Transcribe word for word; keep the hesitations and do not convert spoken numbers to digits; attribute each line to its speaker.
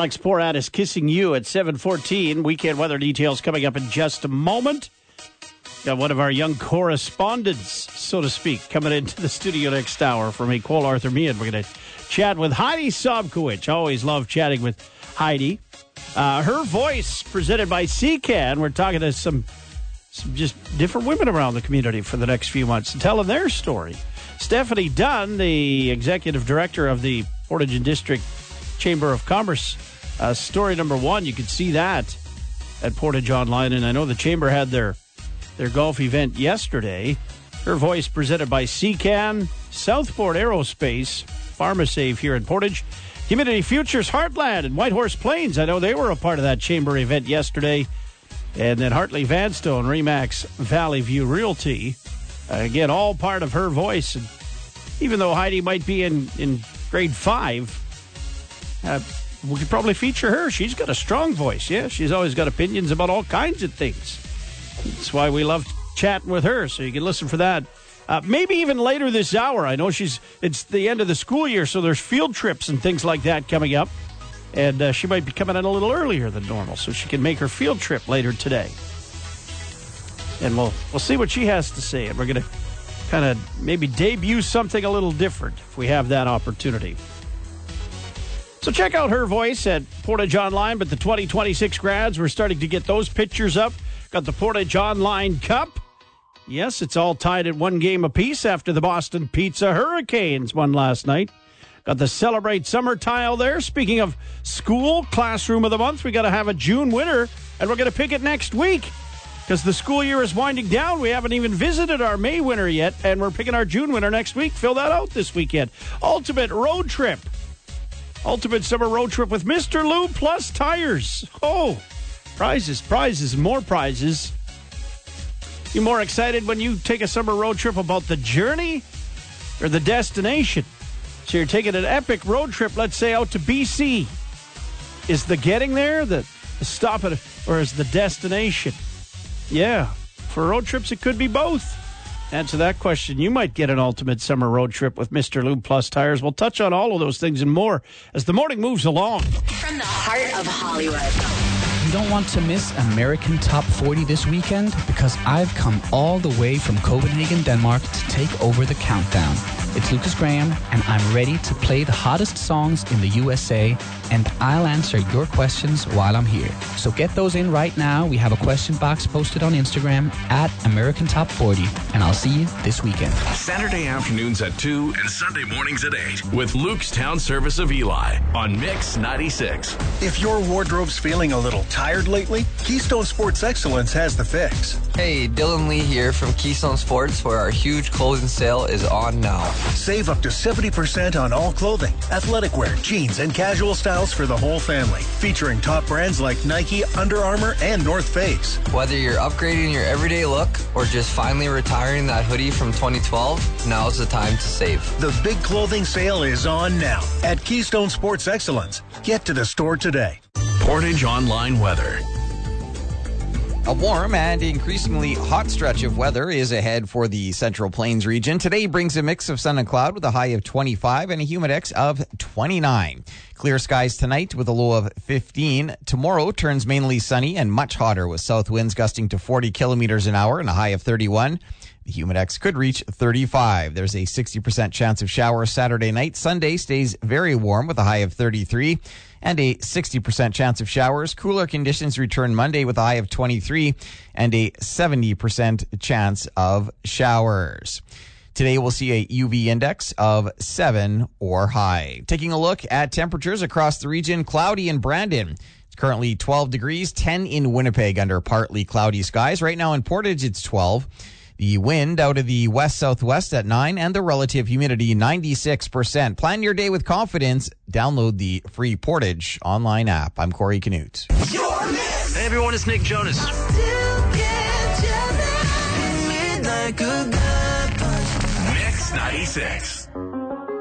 Speaker 1: Alex Porat is kissing you at seven fourteen. Weekend weather details coming up in just a moment. Got one of our young correspondents, so to speak, coming into the studio next hour from Equal Arthur Mead. We're going to chat with Heidi Sobkowicz. Always love chatting with Heidi. Uh, her voice presented by C CAN. We're talking to some, some just different women around the community for the next few months and telling their story. Stephanie Dunn, the executive director of the Portage and District Chamber of Commerce. Uh, story number one, you could see that at Portage Online. And I know the Chamber had their their golf event yesterday. Her voice presented by C CAN, Southport Aerospace, PharmaSave here in Portage, Community Futures Heartland and Whitehorse Plains. I know they were a part of that Chamber event yesterday. And then Hartley Vanstone, Remax Valley View Realty. Uh, again, all part of her voice. And even though Heidi might be in, in grade five, uh, we could probably feature her. She's got a strong voice. Yeah, she's always got opinions about all kinds of things. That's why we love chatting with her, so you can listen for that. Uh, maybe even later this hour. I know she's it's the end of the school year, so there's field trips and things like that coming up. And uh, she might be coming in a little earlier than normal, so she can make her field trip later today. And we'll we'll see what she has to say. And we're going to kind of maybe debut something a little different if we have that opportunity. So check out her voice at Portage Online. But the twenty twenty-six grads, we're starting to get those pictures up. Got the Portage Online Cup. Yes, it's all tied at one game apiece after the Boston Pizza Hurricanes won last night. Got the Celebrate Summer tile there. Speaking of school, classroom of the month, we got to have a June winner, and we're going to pick it next week because the school year is winding down. We haven't even visited our May winner yet, and we're picking our June winner next week. Fill that out this weekend. Ultimate Road Trip. Ultimate Summer Road Trip with Mister Lube Plus Tires. Oh, prizes, prizes, and more prizes. You more excited when you take a summer road trip about the journey or the destination? So you're taking an epic road trip, let's say, out to B C. Is the getting there the, the stop at, or is the destination? Yeah, for road trips, it could be both. Answer that question. You might get an ultimate summer road trip with Mister Lube Plus Tires. We'll touch on all of those things and more as the morning moves along.
Speaker 2: From the heart of Hollywood.
Speaker 3: You don't want to miss American Top forty this weekend because I've come all the way from Copenhagen, Denmark to take over the countdown. It's Lucas Graham, and I'm ready to play the hottest songs in the U S A, and I'll answer your questions while I'm here. So get those in right now. We have a question box posted on Instagram at American Top forty, and I'll see you this weekend.
Speaker 4: Saturday afternoons at two and Sunday mornings at eight with Luke's Town Service of Eli on Mix ninety-six.
Speaker 5: If your wardrobe's feeling a little tired lately, Keystone Sports Excellence has the fix.
Speaker 6: Hey, Dylan Lee here from Keystone Sports, where our huge clothing sale is on now.
Speaker 5: Save up to seventy percent on all clothing, athletic wear, jeans, and casual styles for the whole family. Featuring top brands like Nike, Under Armour, and North Face.
Speaker 6: Whether you're upgrading your everyday look or just finally retiring that hoodie from twenty twelve, now's the time to save.
Speaker 5: The big clothing sale is on now at Keystone Sports Excellence. Get to the store today.
Speaker 4: Portage Online weather.
Speaker 7: A warm and increasingly hot stretch of weather is ahead for the Central Plains region. Today brings a mix of sun and cloud with a high of twenty-five and a humidex of twenty-nine. Clear skies tonight with a low of fifteen. Tomorrow turns mainly sunny and much hotter with south winds gusting to forty kilometers an hour and a high of thirty-one. The humidex could reach thirty-five. There's a sixty percent chance of showers Saturday night. Sunday stays very warm with a high of thirty-three and a sixty percent chance of showers. Cooler conditions return Monday with a high of twenty-three and a seventy percent chance of showers. Today we'll see a U V index of seven or high. Taking a look at temperatures across the region, cloudy in Brandon. It's currently twelve degrees, ten in Winnipeg under partly cloudy skies. Right now in Portage, it's twelve. The wind out of the west-southwest at nine, and the relative humidity ninety-six percent. Plan your day with confidence. Download the free Portage online app. I'm Corey Canute.
Speaker 4: Hey everyone, it's Nick Jonas. Mix ninety-six.